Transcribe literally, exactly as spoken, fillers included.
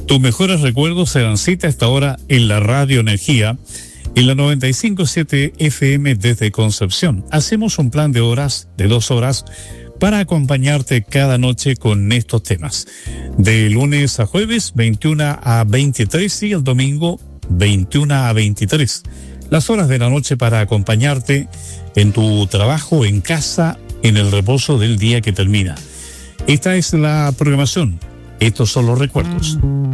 Tus mejores recuerdos se dan cita a esta hora en la Radio Energía, en la noventa y cinco punto siete F M desde Concepción. Hacemos un plan de horas, de dos horas, para acompañarte cada noche con estos temas. De lunes a jueves, veintiuna a veintitrés, y el domingo, veintiuna a veintitrés. Las horas de la noche para acompañarte en tu trabajo, en casa, en el reposo del día que termina. Esta es la programación. Estos son los recuerdos.